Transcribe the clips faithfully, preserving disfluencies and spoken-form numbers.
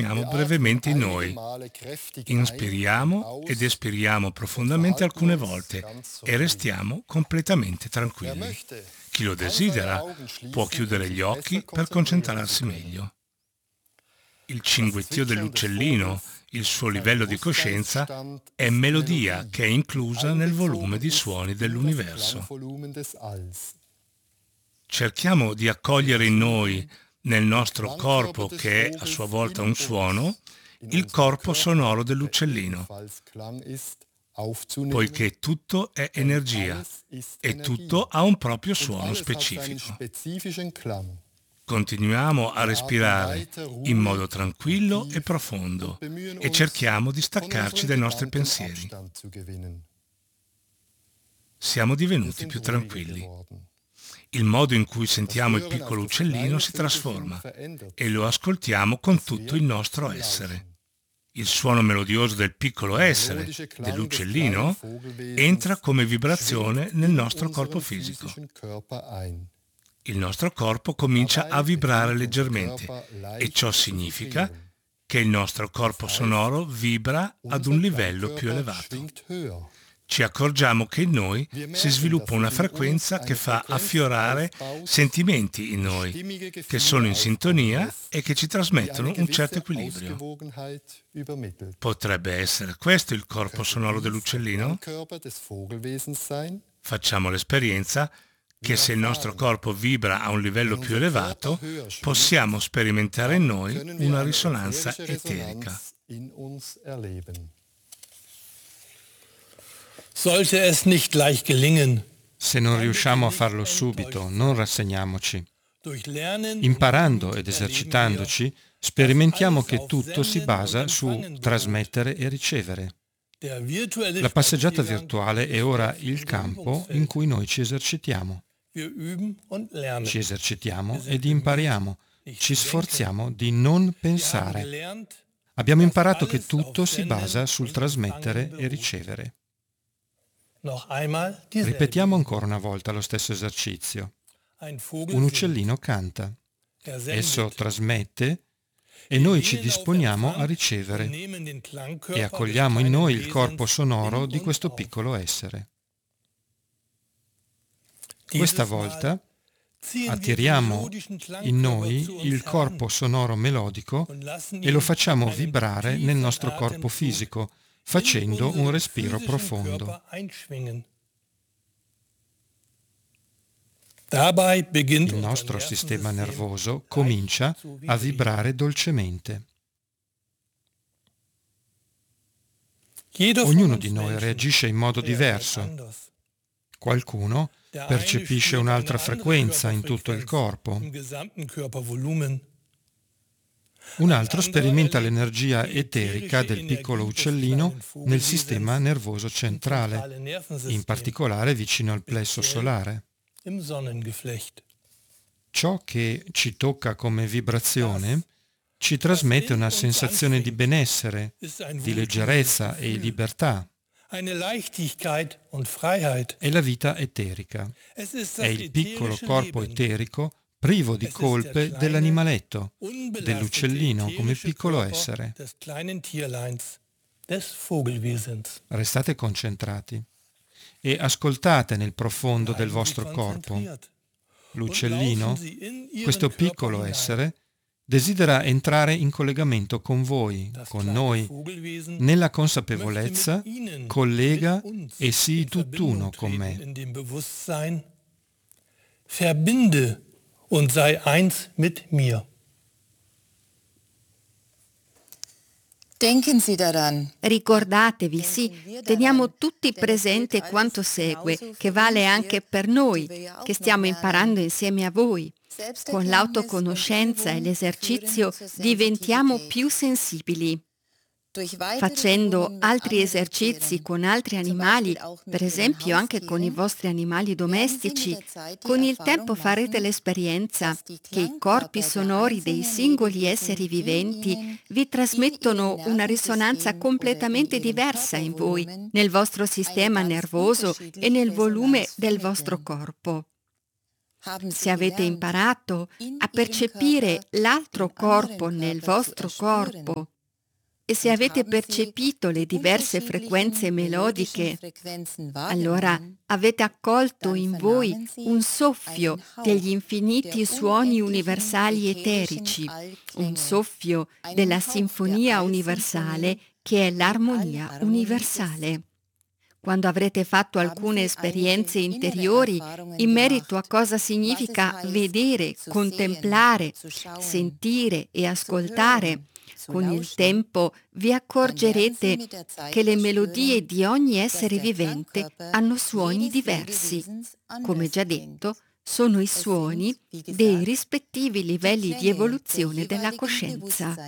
soffermiamo brevemente in noi. Inspiriamo ed espiriamo profondamente alcune volte e restiamo completamente tranquilli. Chi lo desidera può chiudere gli occhi per concentrarsi meglio. Il cinguettio dell'uccellino, il suo livello di coscienza, è melodia che è inclusa nel volume di suoni dell'universo. Cerchiamo di accogliere in noi, nel nostro corpo che è a sua volta un suono, il corpo sonoro dell'uccellino, poiché tutto è energia e tutto ha un proprio suono specifico. Continuiamo a respirare in modo tranquillo e profondo e cerchiamo di staccarci dai nostri pensieri. Siamo divenuti più tranquilli. Il modo in cui sentiamo il piccolo uccellino si trasforma e lo ascoltiamo con tutto il nostro essere. Il suono melodioso del piccolo essere, dell'uccellino, entra come vibrazione nel nostro corpo fisico. Il nostro corpo comincia a vibrare leggermente e ciò significa che il nostro corpo sonoro vibra ad un livello più elevato. Ci accorgiamo che in noi si sviluppa una frequenza che fa affiorare sentimenti in noi, che sono in sintonia e che ci trasmettono un certo equilibrio. Potrebbe essere questo il corpo sonoro dell'uccellino? Facciamo l'esperienza che se il nostro corpo vibra a un livello più elevato, possiamo sperimentare in noi una risonanza eterica. Sollte es nicht gleich gelingen, Se non riusciamo a farlo subito, non rassegniamoci. Imparando ed esercitandoci, sperimentiamo che tutto si basa su trasmettere e ricevere. La passeggiata virtuale è ora il campo in cui noi ci esercitiamo. Ci esercitiamo ed impariamo. Ci sforziamo di non pensare. Abbiamo imparato che tutto si basa sul trasmettere e ricevere. Ripetiamo ancora una volta lo stesso esercizio. Un uccellino canta. Esso trasmette e noi ci disponiamo a ricevere e accogliamo in noi il corpo sonoro di questo piccolo essere. Questa volta attiriamo in noi il corpo sonoro melodico e lo facciamo vibrare nel nostro corpo fisico, facendo un respiro profondo. Il nostro sistema nervoso comincia a vibrare dolcemente. Ognuno di noi reagisce in modo diverso. Qualcuno percepisce un'altra frequenza in tutto il corpo. Un altro sperimenta l'energia eterica del piccolo uccellino nel sistema nervoso centrale, in particolare vicino al plesso solare. Ciò che ci tocca come vibrazione ci trasmette una sensazione di benessere, di leggerezza e libertà. È la vita eterica. È il piccolo corpo eterico privo di colpe dell'animaletto, dell'uccellino come piccolo essere. Restate concentrati e ascoltate nel profondo del vostro corpo. L'uccellino, questo piccolo essere, desidera entrare in collegamento con voi, con noi, nella consapevolezza, collega e sii tutt'uno con me. Verbinde und sei eins mit mir. Denken Sie daran. Ricordatevi, sì, teniamo tutti presente quanto segue, che vale anche per noi, che stiamo imparando insieme a voi. Con l'autoconoscenza e l'esercizio diventiamo più sensibili. Facendo altri esercizi con altri animali, per esempio anche con i vostri animali domestici, con il tempo farete l'esperienza che i corpi sonori dei singoli esseri viventi vi trasmettono una risonanza completamente diversa in voi, nel vostro sistema nervoso e nel volume del vostro corpo. Se avete imparato a percepire l'altro corpo nel vostro corpo e se avete percepito le diverse frequenze melodiche, allora avete accolto in voi un soffio degli infiniti suoni universali eterici, un soffio della sinfonia universale che è l'armonia universale. Quando avrete fatto alcune esperienze interiori in merito a cosa significa vedere, contemplare, sentire e ascoltare, con il tempo vi accorgerete che le melodie di ogni essere vivente hanno suoni diversi. Come già detto, sono i suoni dei rispettivi livelli di evoluzione della coscienza.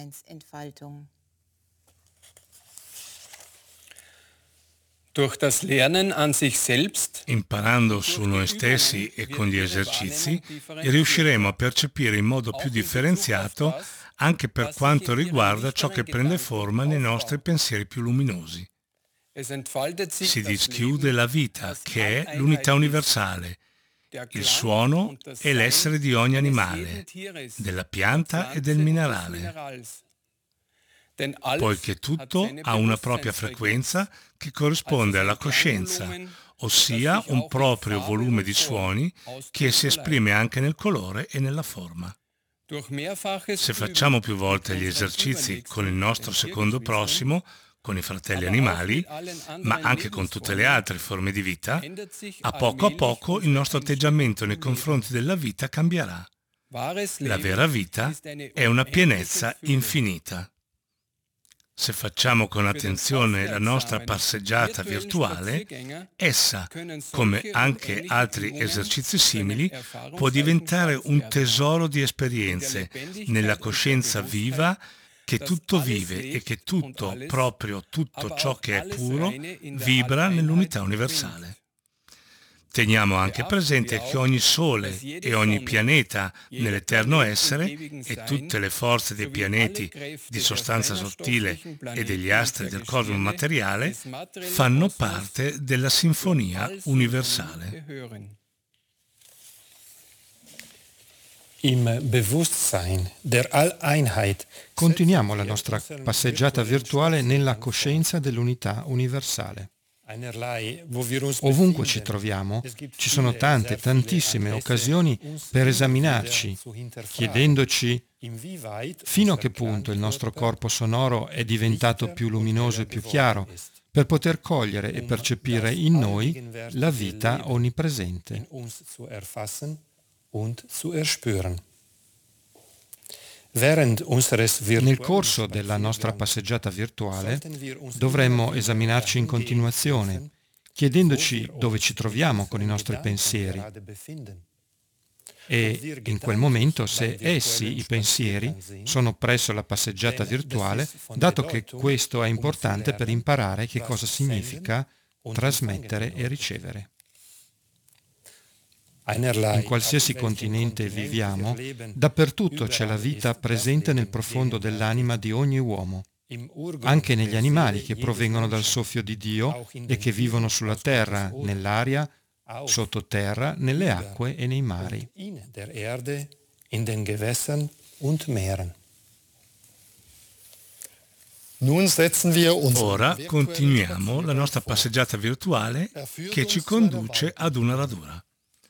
Imparando su noi stessi e con gli esercizi, riusciremo a percepire in modo più differenziato anche per quanto riguarda ciò che prende forma nei nostri pensieri più luminosi. Si dischiude la vita, che è l'unità universale, il suono e l'essere di ogni animale, della pianta e del minerale, poiché tutto ha una propria frequenza che corrisponde alla coscienza, ossia un proprio volume di suoni che si esprime anche nel colore e nella forma. Se facciamo più volte gli esercizi con il nostro secondo prossimo, con i fratelli animali, ma anche con tutte le altre forme di vita, a poco a poco il nostro atteggiamento nei confronti della vita cambierà. La vera vita è una pienezza infinita. Se facciamo con attenzione la nostra passeggiata virtuale, essa, come anche altri esercizi simili, può diventare un tesoro di esperienze nella coscienza viva che tutto vive e che tutto, proprio tutto ciò che è puro, vibra nell'unità universale. Teniamo anche presente che ogni sole e ogni pianeta nell'eterno essere e tutte le forze dei pianeti di sostanza sottile e degli astri del cosmo materiale fanno parte della sinfonia universale. Im Bewusstsein der Alleinheit continuiamo la nostra passeggiata virtuale nella coscienza dell'unità universale. Ovunque ci troviamo, ci sono tante, tantissime occasioni per esaminarci, chiedendoci fino a che punto il nostro corpo sonoro è diventato più luminoso e più chiaro, per poter cogliere e percepire in noi la vita onnipresente. Nel corso della nostra passeggiata virtuale dovremmo esaminarci in continuazione, chiedendoci dove ci troviamo con i nostri pensieri e in quel momento se essi, i pensieri, sono presso la passeggiata virtuale, dato che questo è importante per imparare che cosa significa trasmettere e ricevere. In qualsiasi continente viviamo, dappertutto c'è la vita presente nel profondo dell'anima di ogni uomo, anche negli animali che provengono dal soffio di Dio e che vivono sulla terra, nell'aria, sottoterra, nelle acque e nei mari. Ora continuiamo la nostra passeggiata virtuale che ci conduce ad una radura.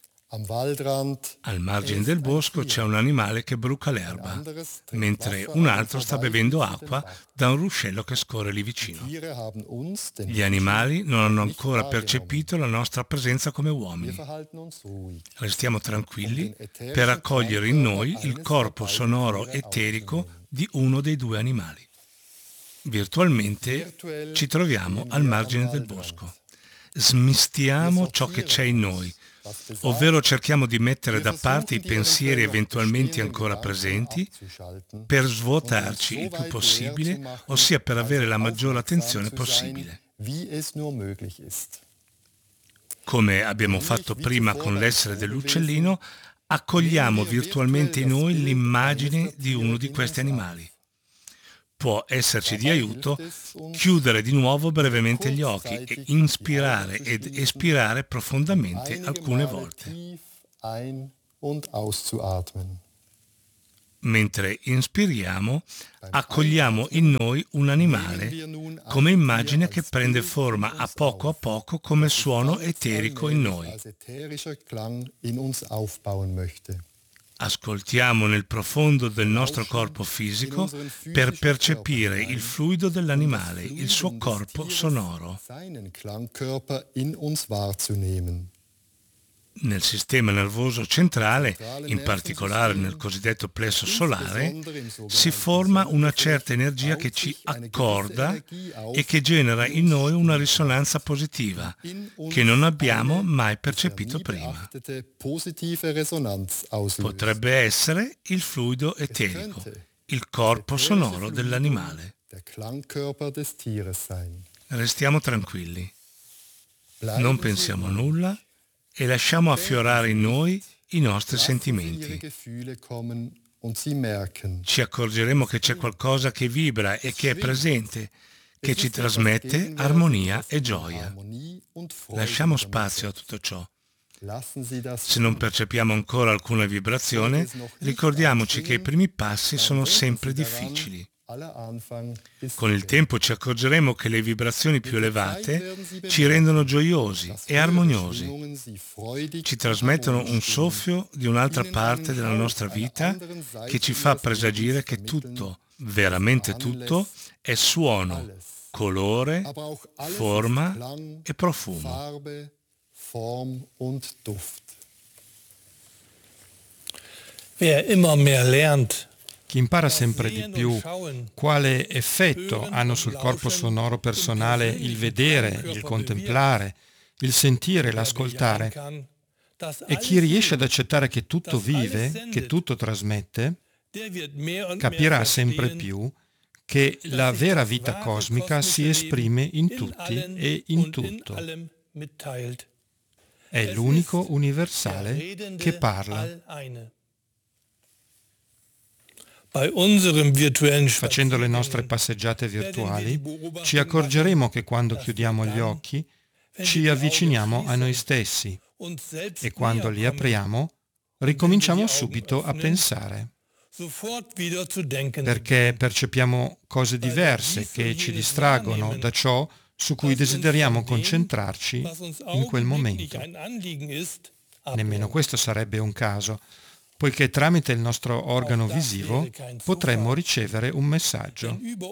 Al margine del bosco c'è un animale che bruca l'erba, mentre un altro sta bevendo acqua da un ruscello che scorre lì vicino. Gli animali non hanno ancora percepito la nostra presenza come uomini. Restiamo tranquilli per accogliere in noi il corpo sonoro eterico di uno dei due animali. Virtualmente ci troviamo al margine del bosco. Smistiamo ciò che c'è in noi, ovvero cerchiamo di mettere da parte i pensieri eventualmente ancora presenti per svuotarci il più possibile, ossia per avere la maggiore attenzione possibile. Come abbiamo fatto prima con l'essere dell'uccellino, accogliamo virtualmente in noi l'immagine di uno di questi animali. Può esserci di aiuto chiudere di nuovo brevemente gli occhi e inspirare ed espirare profondamente alcune volte. und auszuatmen. Mentre inspiriamo, accogliamo in noi un animale come immagine che prende forma a poco a poco come suono eterico in noi. Ascoltiamo nel profondo del nostro corpo fisico per percepire il fluido dell'animale, il suo corpo sonoro. Nel sistema nervoso centrale, in particolare nel cosiddetto plesso solare, si forma una certa energia che ci accorda e che genera in noi una risonanza positiva che non abbiamo mai percepito prima. Potrebbe essere il fluido eterico, il corpo sonoro dell'animale. Restiamo tranquilli, non pensiamo a nulla e lasciamo affiorare in noi i nostri sentimenti. Ci accorgeremo che c'è qualcosa che vibra e che è presente, che ci trasmette armonia e gioia. Lasciamo spazio a tutto ciò. Se non percepiamo ancora alcuna vibrazione, ricordiamoci che i primi passi sono sempre difficili. Con il tempo ci accorgeremo che le vibrazioni più elevate ci rendono gioiosi e armoniosi, ci trasmettono un soffio di un'altra parte della nostra vita che ci fa presagire che tutto, veramente tutto, è suono, colore, forma e profumo. Wer immer mehr lernt, Chi impara sempre di più quale effetto hanno sul corpo sonoro personale il vedere, il contemplare, il sentire, l'ascoltare, e chi riesce ad accettare che tutto vive, che tutto trasmette, capirà sempre più che la vera vita cosmica si esprime in tutti e in tutto. È l'unico universale che parla. Facendo le nostre passeggiate virtuali, ci accorgeremo che quando chiudiamo gli occhi, ci avviciniamo a noi stessi e quando li apriamo, ricominciamo subito a pensare, perché percepiamo cose diverse che ci distraggono da ciò su cui desideriamo concentrarci in quel momento. Nemmeno questo sarebbe un caso, poiché tramite il nostro organo visivo potremmo ricevere un messaggio.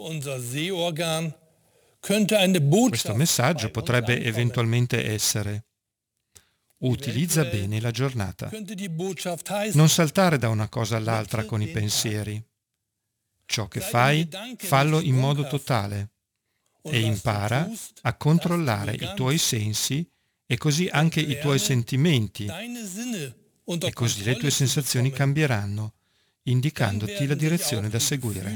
Questo messaggio potrebbe eventualmente essere: utilizza bene la giornata. Non saltare da una cosa all'altra con i pensieri. Ciò che fai, fallo in modo totale e impara a controllare i tuoi sensi e così anche i tuoi sentimenti. E così le tue sensazioni cambieranno, indicandoti la direzione da seguire.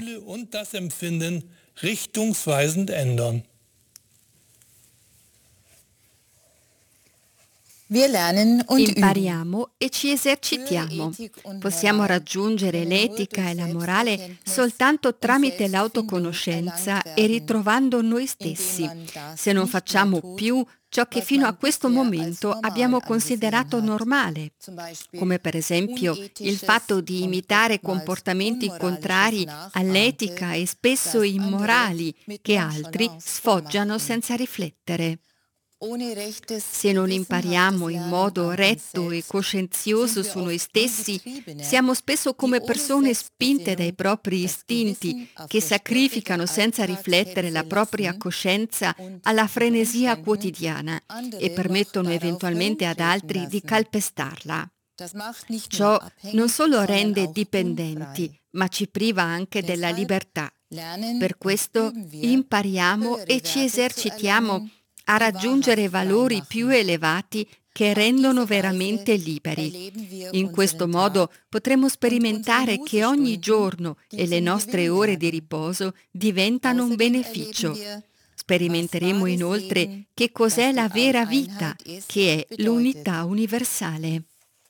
Impariamo e ci esercitiamo. Possiamo raggiungere l'etica e la morale soltanto tramite l'autoconoscenza e ritrovando noi stessi. Se non facciamo più ciò che fino a questo momento abbiamo considerato normale, come per esempio il fatto di imitare comportamenti contrari all'etica e spesso immorali che altri sfoggiano senza riflettere. Se non impariamo in modo retto e coscienzioso su noi stessi, siamo spesso come persone spinte dai propri istinti che sacrificano senza riflettere la propria coscienza alla frenesia quotidiana e permettono eventualmente ad altri di calpestarla. Ciò non solo rende dipendenti, ma ci priva anche della libertà. Per questo impariamo e ci esercitiamo a raggiungere valori più elevati che rendono veramente liberi. In questo modo potremo sperimentare che ogni giorno e le nostre ore di riposo diventano un beneficio. Sperimenteremo inoltre che cos'è la vera vita, che è l'unità universale.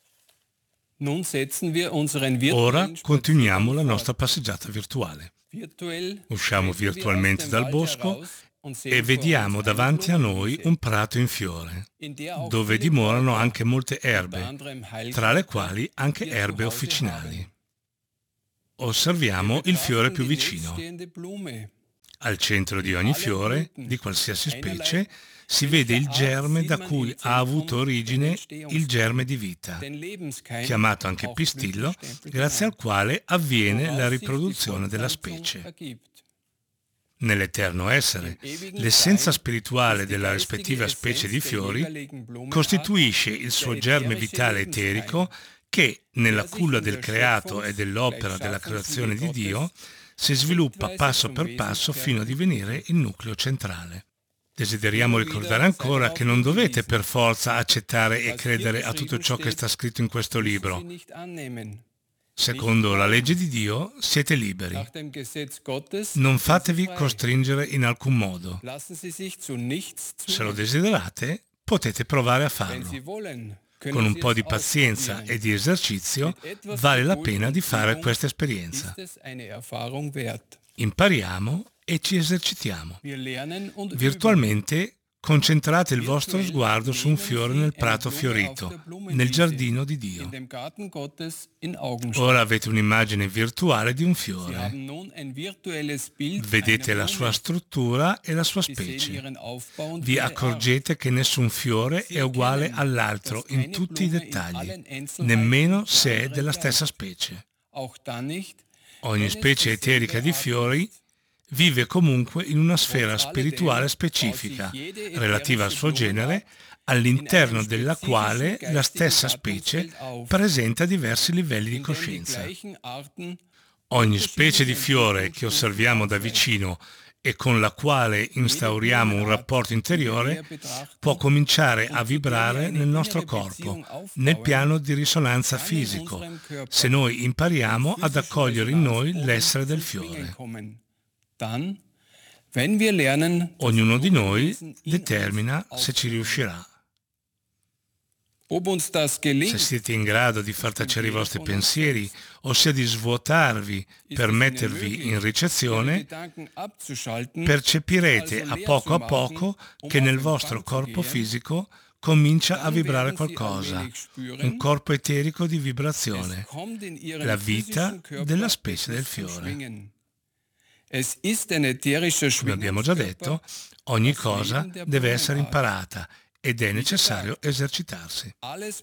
Ora continuiamo la nostra passeggiata virtuale. Usciamo virtualmente dal bosco e vediamo davanti a noi un prato in fiore, dove dimorano anche molte erbe, tra le quali anche erbe officinali. Osserviamo il fiore più vicino. Al centro di ogni fiore, di qualsiasi specie, si vede il germe da cui ha avuto origine il germe di vita, chiamato anche pistillo, grazie al quale avviene la riproduzione della specie. Nell'eterno essere, l'essenza spirituale della rispettiva specie di fiori costituisce il suo germe vitale eterico che, nella culla del creato e dell'opera della creazione di Dio, si sviluppa passo per passo fino a divenire il nucleo centrale. Desideriamo ricordare ancora che non dovete per forza accettare e credere a tutto ciò che sta scritto in questo libro. Secondo la legge di Dio siete liberi. Non fatevi costringere in alcun modo. Se lo desiderate, potete provare a farlo. Con un po' di pazienza e di esercizio vale la pena di fare questa esperienza. Impariamo e ci esercitiamo. Virtualmente concentrate il vostro sguardo su un fiore nel prato fiorito, nel giardino di Dio. Ora avete un'immagine virtuale di un fiore. Vedete la sua struttura e la sua specie. Vi accorgete che nessun fiore è uguale all'altro in tutti i dettagli, nemmeno se è della stessa specie. Ogni specie eterica di fiori vive comunque in una sfera spirituale specifica, relativa al suo genere, all'interno della quale la stessa specie presenta diversi livelli di coscienza. Ogni specie di fiore che osserviamo da vicino e con la quale instauriamo un rapporto interiore può cominciare a vibrare nel nostro corpo, nel piano di risonanza fisico, se noi impariamo ad accogliere in noi l'essere del fiore. Ognuno di noi determina se ci riuscirà. Se siete in grado di far tacere i vostri pensieri, ossia di svuotarvi per mettervi in ricezione, percepirete a poco a poco che nel vostro corpo fisico comincia a vibrare qualcosa, un corpo eterico di vibrazione, la vita della specie del fiore. Come abbiamo già detto, ogni cosa deve essere imparata ed è necessario esercitarsi.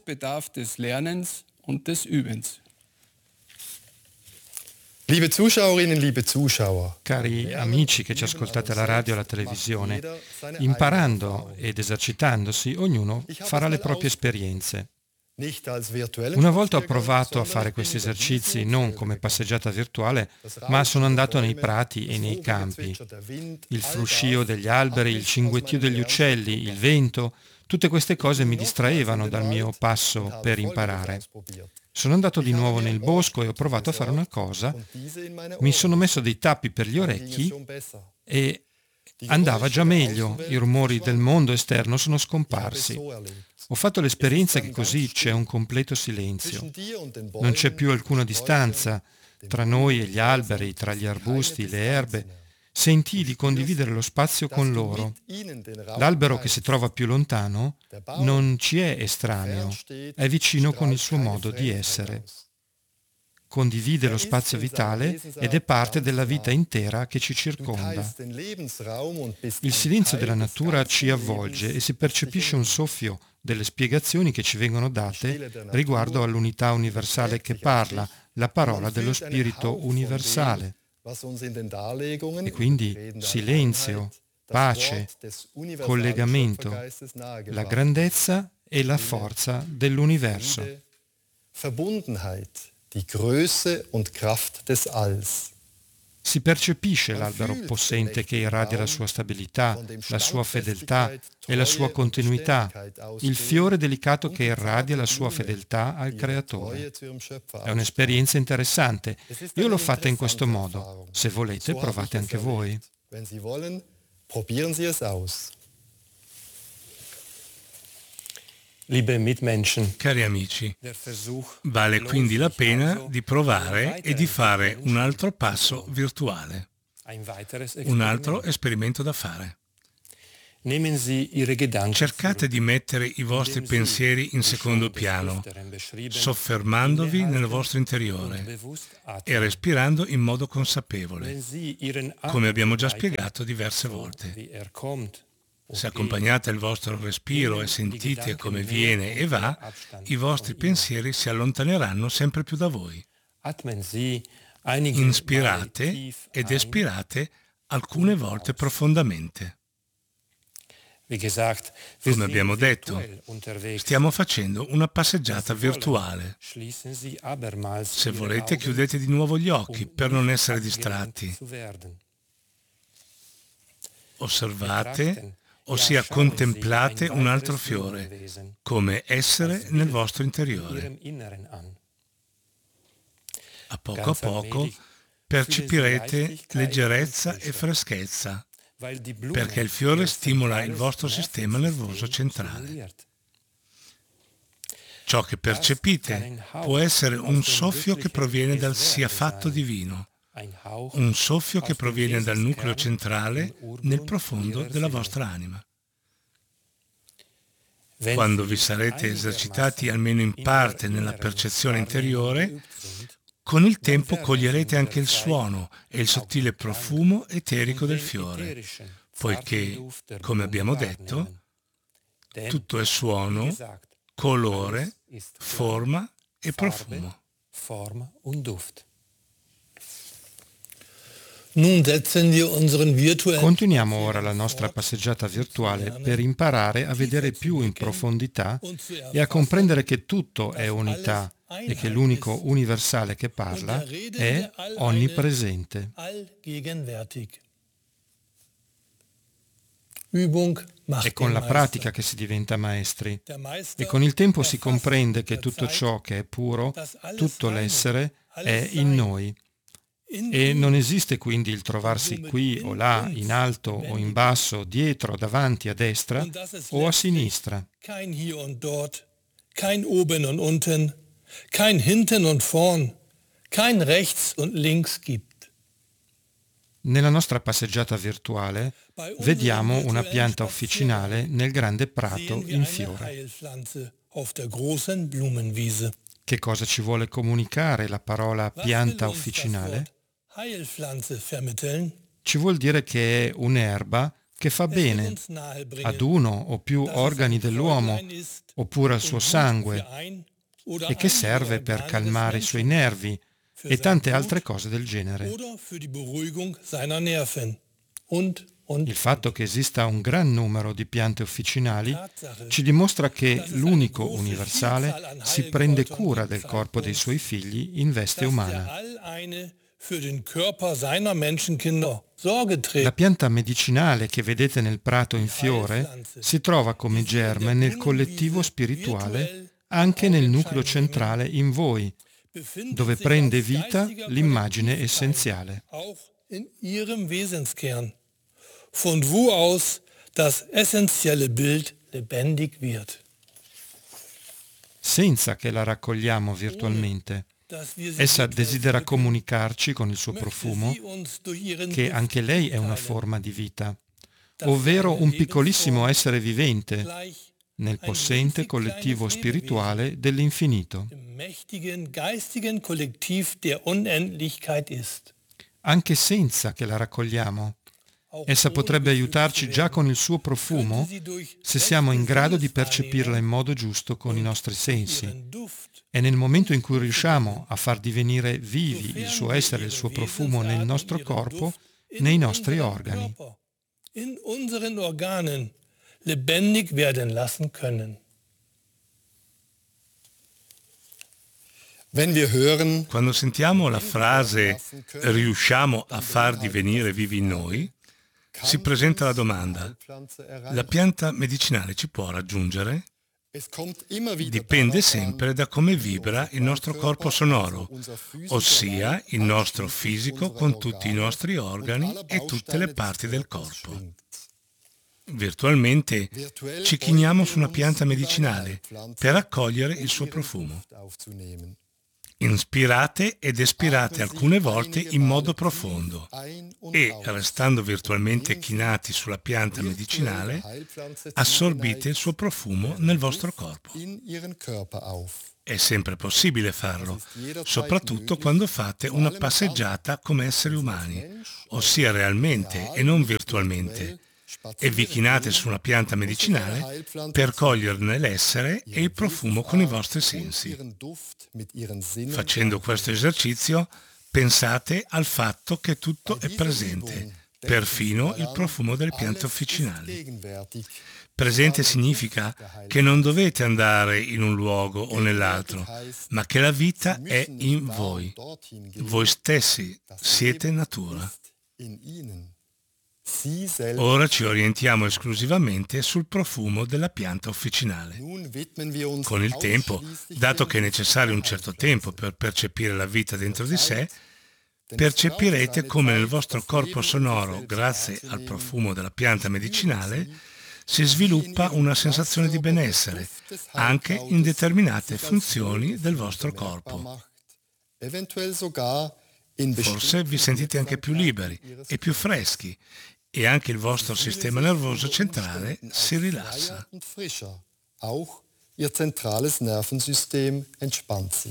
Liebe Zuschauerinnen, liebe Zuschauer, Cari amici che ci ascoltate alla radio e alla televisione, imparando ed esercitandosi, ognuno farà le proprie esperienze. Una volta ho provato a fare questi esercizi non come passeggiata virtuale, ma sono andato nei prati e nei campi. Il fruscio degli alberi, il cinguettio degli uccelli, il vento, tutte queste cose mi distraevano dal mio passo per imparare. Sono andato di nuovo nel bosco e ho provato a fare una cosa. Mi sono messo dei tappi per gli orecchi e andava già meglio. I rumori del mondo esterno sono scomparsi. Ho fatto l'esperienza che così c'è un completo silenzio. Non c'è più alcuna distanza tra noi e gli alberi, tra gli arbusti, le erbe. Sentii di condividere lo spazio con loro. L'albero che si trova più lontano non ci è estraneo, è vicino con il suo modo di essere. Condivide lo spazio vitale ed è parte della vita intera che ci circonda. Il silenzio della natura ci avvolge e si percepisce un soffio delle spiegazioni che ci vengono date riguardo all'unità universale che parla, la parola dello Spirito universale. E quindi silenzio, pace, collegamento, la grandezza e la forza dell'universo. Die Größe und Kraft des Alls. Si percepisce l'albero possente che irradia la sua stabilità, la sua fedeltà e la sua continuità, il fiore delicato che irradia la sua fedeltà al Creatore. È un'esperienza interessante. Io l'ho fatta in questo modo. Se volete, provate anche voi. Cari amici, vale quindi la pena di provare e di fare un altro passo virtuale, un altro esperimento da fare. Cercate di mettere i vostri pensieri in secondo piano, soffermandovi nel vostro interiore e respirando in modo consapevole, come abbiamo già spiegato diverse volte. Se accompagnate il vostro respiro e sentite come viene e va, i vostri pensieri si allontaneranno sempre più da voi. Inspirate ed espirate alcune volte profondamente. Come abbiamo detto, stiamo facendo una passeggiata virtuale. Se volete, chiudete di nuovo gli occhi per non essere distratti. Osservate, ossia contemplate un altro fiore, come essere nel vostro interiore. A poco a poco percepirete leggerezza e freschezza, perché il fiore stimola il vostro sistema nervoso centrale. Ciò che percepite può essere un soffio che proviene dal sia fatto divino, un soffio che proviene dal nucleo centrale nel profondo della vostra anima. Quando vi sarete esercitati almeno in parte nella percezione interiore, con il tempo coglierete anche il suono e il sottile profumo eterico del fiore, poiché, come abbiamo detto, tutto è suono, colore, forma e profumo. Continuiamo ora la nostra passeggiata virtuale per imparare a vedere più in profondità e a comprendere che tutto è unità e che l'unico universale che parla è onnipresente. È con la pratica che si diventa maestri e con il tempo si comprende che tutto ciò che è puro, tutto l'essere, è in noi. E non esiste quindi il trovarsi qui o là, in alto o in basso, dietro, davanti, a destra o a sinistra. Kein hier und dort, kein oben und unten, kein hinten und vorn, kein rechts und links gibt. Nella nostra passeggiata virtuale vediamo una pianta officinale nel grande prato in fiore. Che cosa ci vuole comunicare la parola pianta officinale? Ci vuol dire che è un'erba che fa bene ad uno o più organi dell'uomo, oppure al suo sangue, e che serve per calmare i suoi nervi e tante altre cose del genere. Il fatto che esista un gran numero di piante officinali ci dimostra che l'unico universale si prende cura del corpo dei suoi figli in veste umana. La pianta medicinale che vedete nel prato in fiore si trova come germe nel collettivo spirituale, anche nel nucleo centrale in voi, dove prende vita l'immagine essenziale. Von wo aus das essentielle Bild lebendig wird. Senza che la raccogliamo virtualmente. Essa desidera comunicarci con il suo profumo, che anche lei è una forma di vita, ovvero un piccolissimo essere vivente, nel possente collettivo spirituale dell'infinito. Anche senza che la raccogliamo. Essa potrebbe aiutarci già con il suo profumo se siamo in grado di percepirla in modo giusto con i nostri sensi. E nel momento in cui riusciamo a far divenire vivi il suo essere e il suo profumo nel nostro corpo, nei nostri organi. In unseren Organen lebendig werden lassen können. Quando sentiamo la frase riusciamo a far divenire vivi in noi, si presenta la domanda: la pianta medicinale ci può raggiungere? Dipende sempre da come vibra il nostro corpo sonoro, ossia il nostro fisico con tutti i nostri organi e tutte le parti del corpo. Virtualmente ci chiniamo su una pianta medicinale per accogliere il suo profumo. Inspirate ed espirate alcune volte in modo profondo e, restando virtualmente chinati sulla pianta medicinale, assorbite il suo profumo nel vostro corpo. È sempre possibile farlo, soprattutto quando fate una passeggiata come esseri umani, ossia realmente e non virtualmente, e vi chinate su una pianta medicinale per coglierne l'essere e il profumo con i vostri sensi. Facendo questo esercizio, pensate al fatto che tutto è presente, perfino il profumo delle piante officinali. Presente significa che non dovete andare in un luogo o nell'altro, ma che la vita è in voi. Voi stessi siete natura. Ora ci orientiamo esclusivamente sul profumo della pianta officinale. Con il tempo, dato che è necessario un certo tempo per percepire la vita dentro di sé, percepirete come nel vostro corpo sonoro, grazie al profumo della pianta medicinale, si sviluppa una sensazione di benessere, anche in determinate funzioni del vostro corpo. Forse vi sentite anche più liberi e più freschi, e anche il vostro sistema nervoso centrale si rilassa. Auch Ihr zentrales Nervensystem entspannt sich.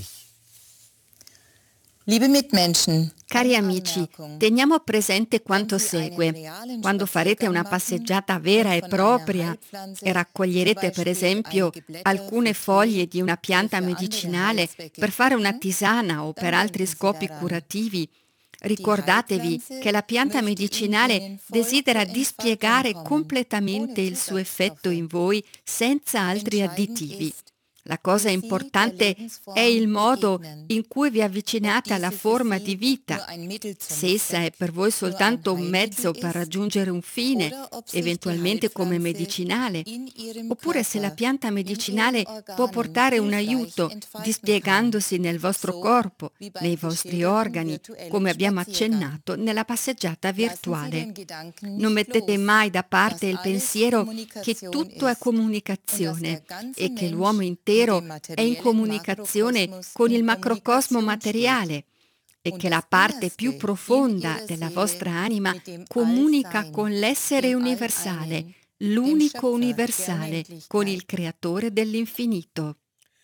Cari amici, teniamo presente quanto segue. Quando farete una passeggiata vera e propria e raccoglierete per esempio alcune foglie di una pianta medicinale per fare una tisana o per altri scopi curativi, ricordatevi che la pianta medicinale desidera dispiegare completamente il suo effetto in voi senza altri additivi. La cosa importante è il modo in cui vi avvicinate alla forma di vita. Se essa è per voi soltanto un mezzo per raggiungere un fine, eventualmente come medicinale, oppure se la pianta medicinale può portare un aiuto dispiegandosi nel vostro corpo, nei vostri organi, come abbiamo accennato nella passeggiata virtuale. Non mettete mai da parte il pensiero che tutto è comunicazione e che l'uomo intero è in comunicazione con il macrocosmo materiale e che la parte più profonda della vostra anima comunica con l'essere universale, l'unico universale, con il creatore dell'infinito.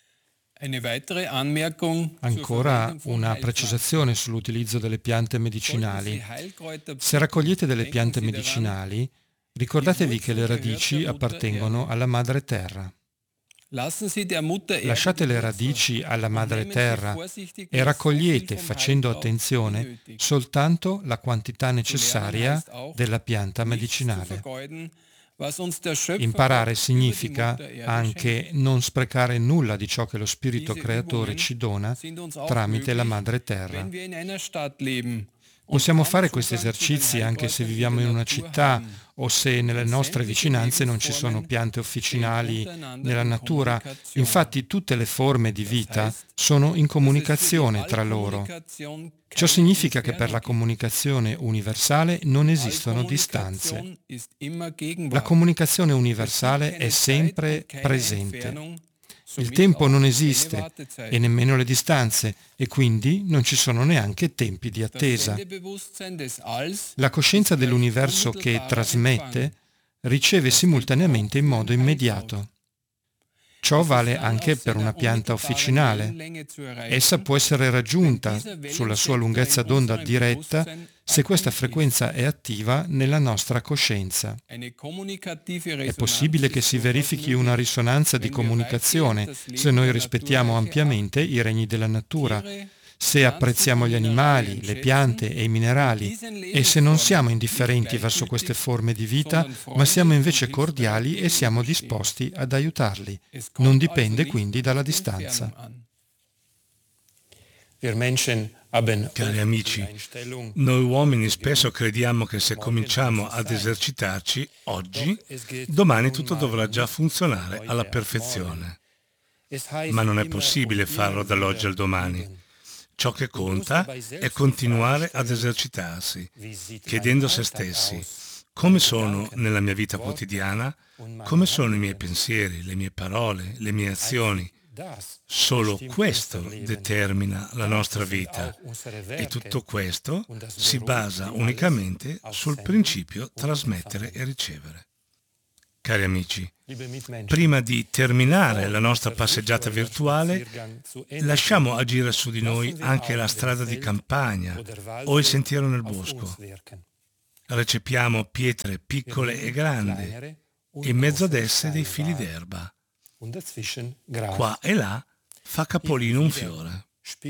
Ancora una precisazione sull'utilizzo delle piante medicinali. Se raccogliete delle piante medicinali, ricordatevi che le radici appartengono alla madre terra. Lasciate le radici alla madre terra e raccogliete, facendo attenzione, soltanto la quantità necessaria della pianta medicinale. Imparare significa anche non sprecare nulla di ciò che lo Spirito Creatore ci dona tramite la madre terra. Possiamo fare questi esercizi anche se viviamo in una città o se nelle nostre vicinanze non ci sono piante officinali nella natura. Infatti tutte le forme di vita sono in comunicazione tra loro. Ciò significa che per la comunicazione universale non esistono distanze. La comunicazione universale è sempre presente. Il tempo non esiste e nemmeno le distanze e quindi non ci sono neanche tempi di attesa. La coscienza dell'universo che trasmette riceve simultaneamente in modo immediato. Ciò vale anche per una pianta officinale. Essa può essere raggiunta sulla sua lunghezza d'onda diretta se questa frequenza è attiva nella nostra coscienza. È possibile che si verifichi una risonanza di comunicazione se noi rispettiamo ampiamente i regni della natura, se apprezziamo gli animali, le piante e i minerali e se non siamo indifferenti verso queste forme di vita, ma siamo invece cordiali e siamo disposti ad aiutarli. Non dipende quindi dalla distanza. Cari amici, noi uomini spesso crediamo che se cominciamo ad esercitarci oggi, domani tutto dovrà già funzionare alla perfezione. Ma non è possibile farlo dall'oggi al domani. Ciò che conta è continuare ad esercitarsi, chiedendo a se stessi come sono nella mia vita quotidiana, come sono i miei pensieri, le mie parole, le mie azioni, Solo questo determina la nostra vita e tutto questo si basa unicamente sul principio trasmettere e ricevere. Cari amici, prima di terminare la nostra passeggiata virtuale, lasciamo agire su di noi anche la strada di campagna o il sentiero nel bosco. Recepiamo pietre piccole e grandi e in mezzo ad esse dei fili d'erba. Qua e là fa capolino un fiore.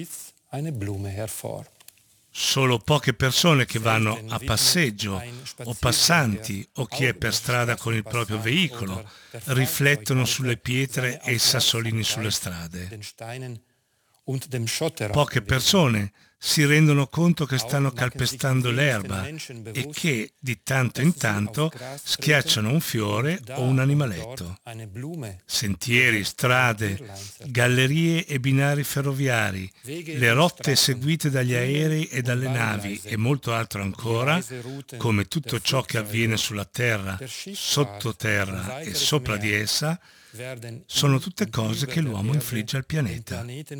Solo poche persone che vanno a passeggio o passanti o chi è per strada con il proprio veicolo riflettono sulle pietre e i sassolini sulle strade. Poche persone si rendono conto che stanno calpestando l'erba e che di tanto in tanto schiacciano un fiore o un animaletto. Sentieri, strade, gallerie e binari ferroviari, le rotte seguite dagli aerei e dalle navi e molto altro ancora, come tutto ciò che avviene sulla terra, sottoterra e sopra di essa, sono tutte cose che l'uomo infligge al pianeta.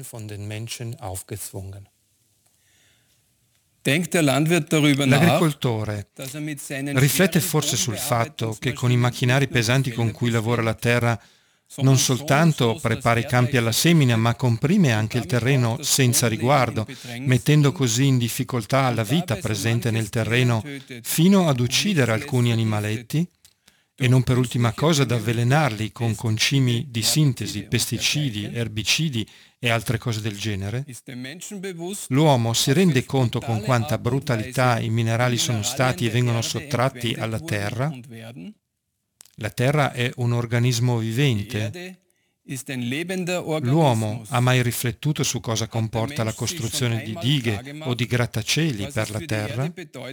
L'agricoltore riflette forse sul fatto che con i macchinari pesanti con cui lavora la terra non soltanto prepara i campi alla semina, ma comprime anche il terreno senza riguardo, mettendo così in difficoltà la vita presente nel terreno fino ad uccidere alcuni animaletti e non per ultima cosa ad avvelenarli con concimi di sintesi, pesticidi, erbicidi e altre cose del genere? L'uomo si rende conto con quanta brutalità i minerali sono stati e vengono sottratti alla terra? La terra è un organismo vivente. L'uomo ha mai riflettuto su cosa comporta la costruzione di dighe o di grattacieli per la terra?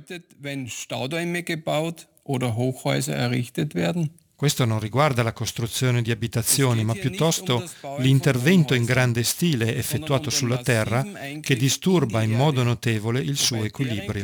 Questo non riguarda la costruzione di abitazioni, ma piuttosto l'intervento in grande stile effettuato sulla terra che disturba in modo notevole il suo equilibrio.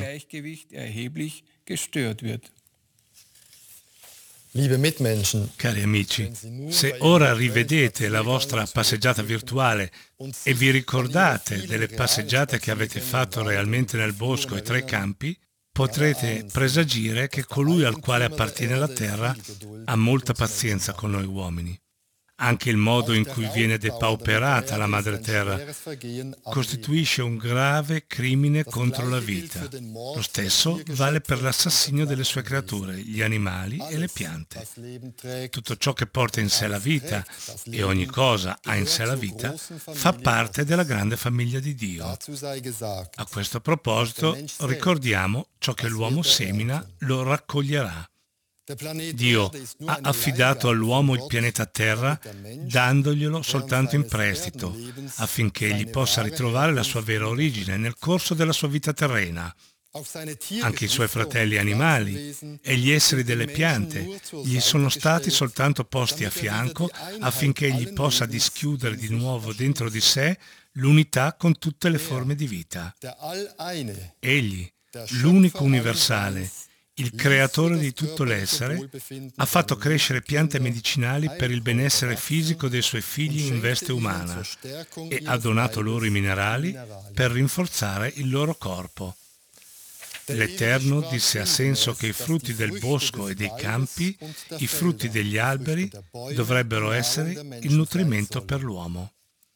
Cari amici, se ora rivedete la vostra passeggiata virtuale e vi ricordate delle passeggiate che avete fatto realmente nel bosco e tra i campi, potrete presagire che colui al quale appartiene la terra ha molta pazienza con noi uomini. Anche il modo in cui viene depauperata la madre terra costituisce un grave crimine contro la vita. Lo stesso vale per l'assassinio delle sue creature, gli animali e le piante. Tutto ciò che porta in sé la vita, e ogni cosa ha in sé la vita, fa parte della grande famiglia di Dio. A questo proposito, ricordiamo ciò che l'uomo semina lo raccoglierà. Dio ha affidato all'uomo il pianeta Terra dandoglielo soltanto in prestito, affinché egli possa ritrovare la sua vera origine nel corso della sua vita terrena. Anche i suoi fratelli animali e gli esseri delle piante gli sono stati soltanto posti a fianco affinché egli possa dischiudere di nuovo dentro di sé l'unità con tutte le forme di vita. Egli, l'unico universale, il creatore di tutto l'essere, ha fatto crescere piante medicinali per il benessere fisico dei suoi figli in veste umana e ha donato loro i minerali per rinforzare il loro corpo. L'Eterno disse a senso che i frutti del bosco e dei campi, i frutti degli alberi, dovrebbero essere il nutrimento per l'uomo.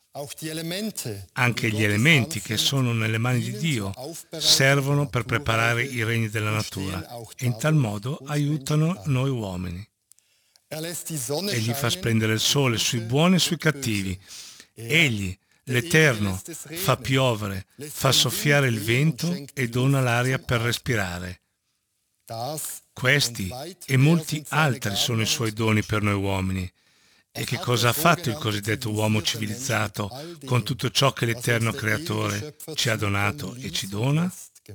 Anche gli elementi che sono nelle mani di Dio servono per preparare i regni della natura e in tal modo aiutano noi uomini. Egli fa splendere il sole sui buoni e sui cattivi. Egli, l'Eterno, fa piovere, fa soffiare il vento e dona l'aria per respirare. Questi e molti altri sono i suoi doni per noi uomini. E che cosa ha fatto il cosiddetto uomo civilizzato con tutto ciò che l'Eterno Creatore ci ha donato e ci dona?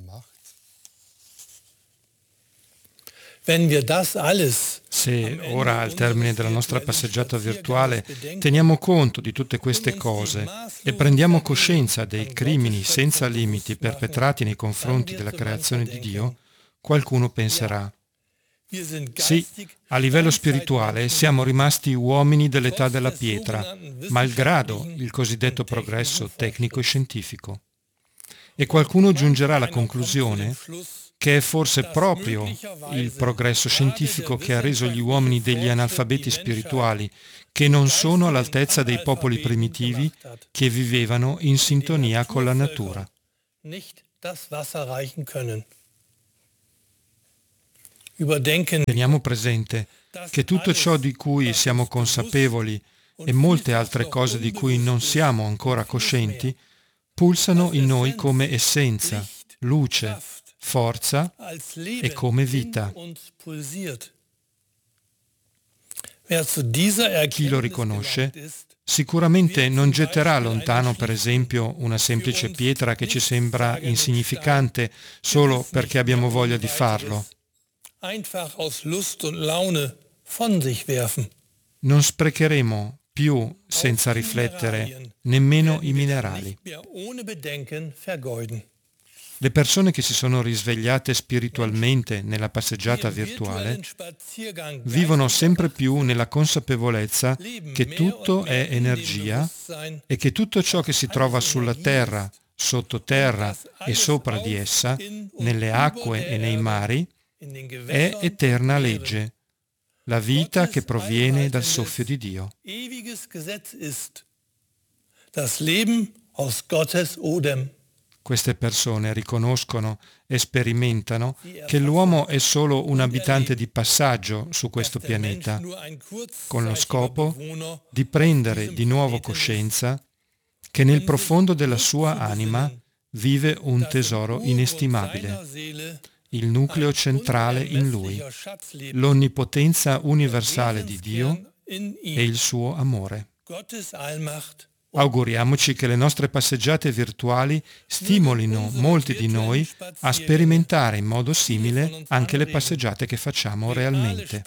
Se ora, al termine della nostra passeggiata virtuale, teniamo conto di tutte queste cose e prendiamo coscienza dei crimini senza limiti perpetrati nei confronti della creazione di Dio, qualcuno penserà: Sì, a livello spirituale siamo rimasti uomini dell'età della pietra, malgrado il cosiddetto progresso tecnico e scientifico. E qualcuno giungerà alla conclusione che è forse proprio il progresso scientifico che ha reso gli uomini degli analfabeti spirituali, che non sono all'altezza dei popoli primitivi che vivevano in sintonia con la natura. Teniamo presente che tutto ciò di cui siamo consapevoli e molte altre cose di cui non siamo ancora coscienti pulsano in noi come essenza, luce, forza e come vita. Chi lo riconosce sicuramente non getterà lontano, per esempio, una semplice pietra che ci sembra insignificante solo perché abbiamo voglia di farlo. Non sprecheremo più, senza riflettere, nemmeno i minerali. Le persone che si sono risvegliate spiritualmente nella passeggiata virtuale vivono sempre più nella consapevolezza che tutto è energia e che tutto ciò che si trova sulla terra, sottoterra e sopra di essa, nelle acque e nei mari, è eterna legge, la vita che proviene dal soffio di Dio. Queste persone riconoscono e sperimentano che l'uomo è solo un abitante di passaggio su questo pianeta, con lo scopo di prendere di nuovo coscienza che nel profondo della sua anima vive un tesoro inestimabile, il nucleo centrale in lui, l'onnipotenza universale di Dio e il suo amore. Auguriamoci che le nostre passeggiate virtuali stimolino molti di noi a sperimentare in modo simile anche le passeggiate che facciamo realmente.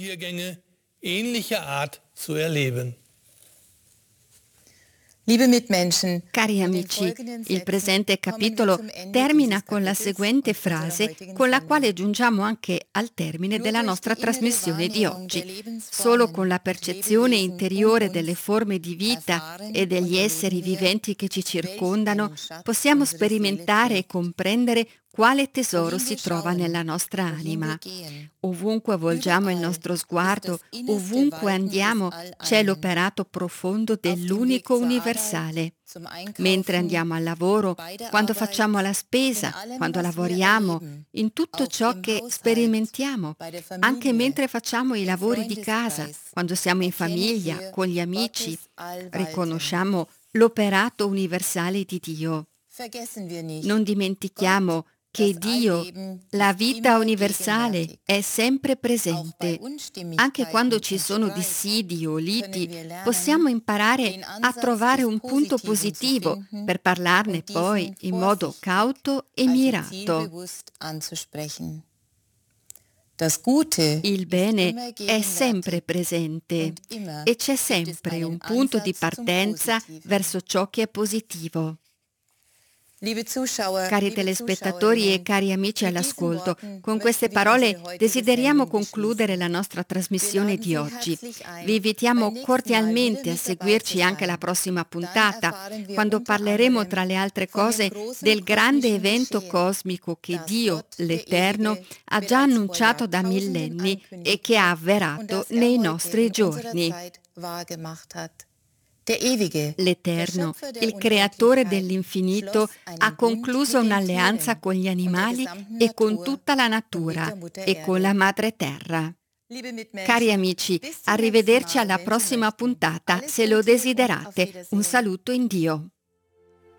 Cari amici, il presente capitolo termina con la seguente frase con la quale giungiamo anche al termine della nostra trasmissione di oggi. Solo con la percezione interiore delle forme di vita e degli esseri viventi che ci circondano possiamo sperimentare e comprendere quale tesoro si trova nella nostra anima. Ovunque volgiamo il nostro sguardo, ovunque andiamo, c'è l'operato profondo dell'unico universale. Mentre andiamo al lavoro, quando facciamo la spesa, quando lavoriamo, in tutto ciò che sperimentiamo, anche mentre facciamo i lavori di casa, quando siamo in famiglia, con gli amici, riconosciamo l'operato universale di Dio. Non dimentichiamo che Dio, la vita universale, è sempre presente. Anche quando ci sono dissidi o liti, possiamo imparare a trovare un punto positivo per parlarne poi in modo cauto e mirato. Il bene è sempre presente e c'è sempre un punto di partenza verso ciò che è positivo. Cari telespettatori e cari amici all'ascolto, con queste parole desideriamo concludere la nostra trasmissione di oggi. Vi invitiamo cordialmente a seguirci anche la prossima puntata, quando parleremo, tra le altre cose, del grande evento cosmico che Dio, l'Eterno, ha già annunciato da millenni e che ha avverato nei nostri giorni. L'Eterno, il creatore dell'infinito, ha concluso un'alleanza con gli animali e con tutta la natura e con la madre terra. Cari amici, arrivederci alla prossima puntata se lo desiderate. Un saluto in Dio.